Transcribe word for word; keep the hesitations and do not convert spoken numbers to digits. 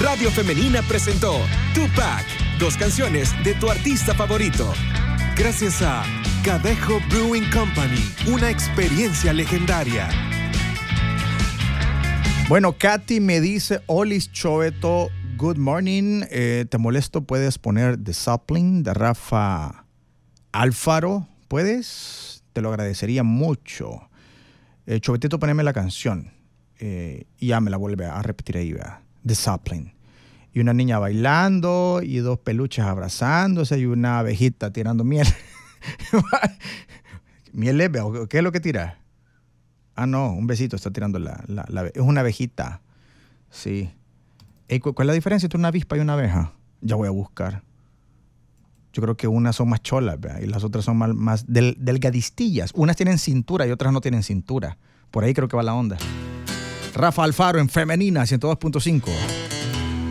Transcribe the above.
Radio Femenina presentó Tupac, dos canciones de tu artista favorito. Gracias a Cadejo Brewing Company, una experiencia legendaria. Bueno, Katy me dice, Olis Choveto, good morning. Eh, ¿Te molesto? ¿Puedes poner The Sapling de Rafa Alfaro? ¿Puedes? Te lo agradecería mucho. Eh, Chovetito, poneme la canción. Eh, y ya me la vuelve a repetir ahí, ¿verdad? The Sapling. Y una niña bailando y dos peluches abrazándose y una abejita tirando miel. ¿Miel leve? ¿Qué es lo que tira? Ah, no, un besito está tirando la, la, la... Es una abejita. Sí. Hey, ¿cuál es la diferencia entre una avispa y una abeja? Ya voy a buscar. Yo creo que unas son más cholas, ¿verdad? Y las otras son más, más del, delgadistillas. Unas tienen cintura y otras no tienen cintura. Por ahí creo que va la onda. Rafa Alfaro en Femenina ciento dos punto cinco.